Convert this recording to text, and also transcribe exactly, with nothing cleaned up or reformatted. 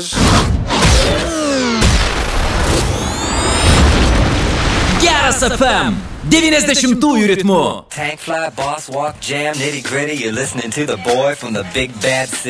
niggas. Geras F M devyniasdešimtųjų ritmu. Tank fly, boss walk, jam, nitty gritty. You're listening to the boy from the big bad city.